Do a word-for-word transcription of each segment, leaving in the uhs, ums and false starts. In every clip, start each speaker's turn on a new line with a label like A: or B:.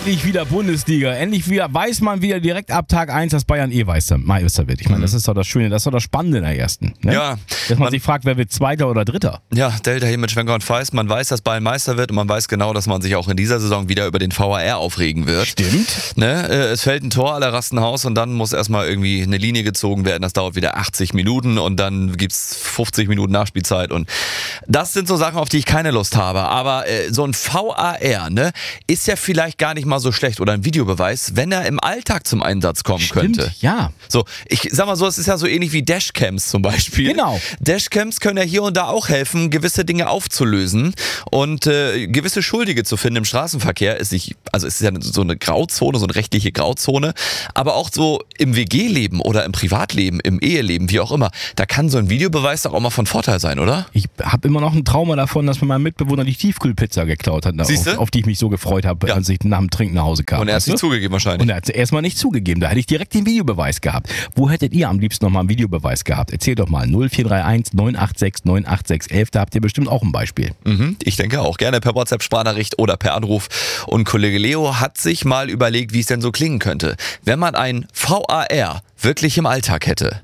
A: Endlich wieder Bundesliga. Endlich wieder weiß man wieder direkt ab Tag eins, dass Bayern eh Meister wird. Ich meine, das ist doch das Schöne, das ist doch das Spannende in der ersten. Ne?
B: Ja.
A: Dass man, man sich fragt, wer wird Zweiter oder Dritter?
B: Ja, Delta hier mit Schwenker und Feist. Man weiß, dass Bayern Meister wird und man weiß genau, dass man sich auch in dieser Saison wieder über den V A R aufregen wird.
A: Stimmt.
B: Ne? Es fällt ein Tor, alle rasten aus und dann muss erstmal irgendwie eine Linie gezogen werden. Das dauert wieder achtzig Minuten und dann gibt's fünfzig Minuten Nachspielzeit. Und das sind so Sachen, auf die ich keine Lust habe. Aber äh, so ein V A R, ne, ist ja vielleicht gar nicht mal so schlecht oder ein Videobeweis, wenn er im Alltag zum Einsatz kommen
A: Stimmt,
B: könnte.
A: Ja.
B: So, ich sag mal so, es ist ja so ähnlich wie Dashcams zum Beispiel.
A: Genau.
B: Dashcams können ja hier und da auch helfen, gewisse Dinge aufzulösen und äh, gewisse Schuldige zu finden im Straßenverkehr. Ist nicht, also es ist ja so eine Grauzone, so eine rechtliche Grauzone, aber auch so im W G-Leben oder im Privatleben, im Eheleben, wie auch immer, da kann so ein Videobeweis doch auch mal von Vorteil sein, oder?
A: Ich habe immer noch ein Trauma davon, dass mir mein Mitbewohner die Tiefkühlpizza geklaut hat, auf, auf die ich mich so gefreut habe, ja. als ich nach dem Trinken nach Hause kam.
B: Und er hat es nicht zugegeben wahrscheinlich.
A: Und er hat es erstmal nicht zugegeben. Da hätte ich direkt den Videobeweis gehabt. Wo hättet ihr am liebsten nochmal einen Videobeweis gehabt? Erzählt doch mal. null vier drei eins neun acht sechs neun acht sechs eins eins. Da habt ihr bestimmt auch ein Beispiel.
B: Mhm, ich denke auch. Gerne per WhatsApp-Sprachnachricht oder per Anruf. Und Kollege Leo hat sich mal überlegt, wie es denn so klingen könnte, wenn man ein V A R wirklich im Alltag hätte.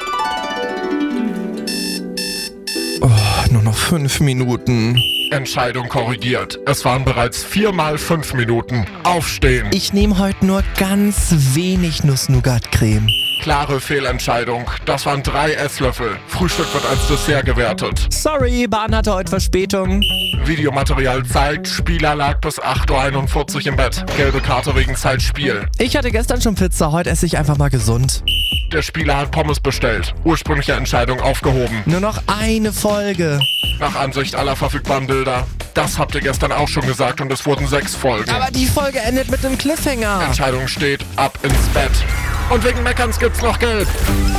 C: Oh, nur noch fünf Minuten.
D: Entscheidung korrigiert. Es waren bereits viermal fünf Minuten. Aufstehen.
C: Ich nehme heute nur ganz wenig Nuss-Nougat-Creme.
D: Klare Fehlentscheidung. Das waren drei Esslöffel. Frühstück wird als Dessert gewertet.
C: Sorry, Bahn hatte heute Verspätung.
D: Videomaterial zeigt, Spieler lag bis acht Uhr einundvierzig im Bett. Gelbe Karte wegen Zeitspiel.
C: Ich hatte gestern schon Pizza, heute esse ich einfach mal gesund.
D: Der Spieler hat Pommes bestellt. Ursprüngliche Entscheidung aufgehoben.
C: Nur noch eine Folge.
D: Nach Ansicht aller verfügbaren Bilder. Das habt ihr gestern auch schon gesagt und es wurden sechs Folgen.
C: Aber die Folge endet mit einem Cliffhanger.
D: Entscheidung steht, ab ins Bett. Und wegen Meckerns gibt's noch Gelb.